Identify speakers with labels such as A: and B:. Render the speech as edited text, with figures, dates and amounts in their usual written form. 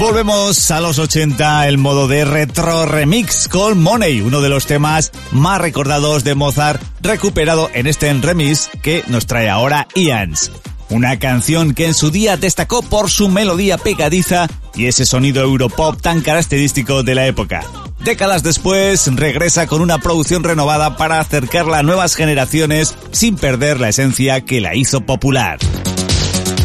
A: Volvemos a los 80, el modo de retro remix con Money, uno de los temas más recordados de Mozart, recuperado en este remix que nos trae ahora Ians. Una canción que en su día destacó por su melodía pegadiza y ese sonido europop tan característico de la época. Décadas después, regresa con una producción renovada para acercarla a nuevas generaciones sin perder la esencia que la hizo popular.